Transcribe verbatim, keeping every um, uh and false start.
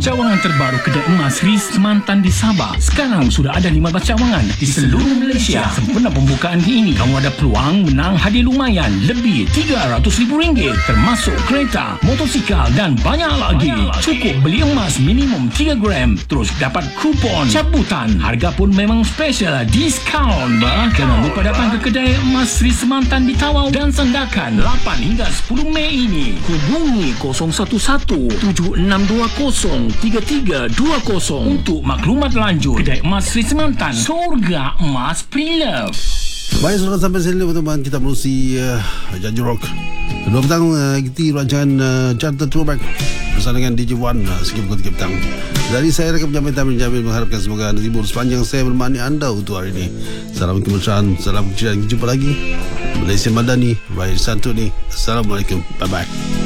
Cawangan terbaru kedai emas Riz Semantan di Sabah. Sekarang sudah ada lima belas cawangan di seluruh Malaysia. Sempena pembukaan ini, kamu ada peluang menang hadiah lumayan lebih tiga ratus ribu ringgit, termasuk kereta, motosikal dan banyak lagi. Cukup beli emas minimum tiga gram, terus dapat kupon cabutan. Harga pun memang special, diskaun bah. Jangan lupa datang ke kedai emas Riz Semantan di Tawau dan Sandakan lapan hingga sepuluh Mei ini. Hubungi kosong satu satu tujuh enam dua kosong tiga tiga dua kosong untuk maklumat lanjut. Kedai emas Riz Semantan, surga emas pre-love. Baik, saudara, sampai sini pertemuan kita menerusi uh, Janji Rock. Kedua petang uh, ikuti rancangan uh, Carta Throwback bersama dengan D J Wan uh, sekitar pukul tiga petang. Dari saya Rekam Jamin Tamin Jamin mengharapkan semoga anda hibur sepanjang saya menemani anda untuk hari ini. Salam kemesraan, salam keceriaan. Jumpa lagi. Malaysia Madani, Raih Santuni. Assalamualaikum. Bye bye.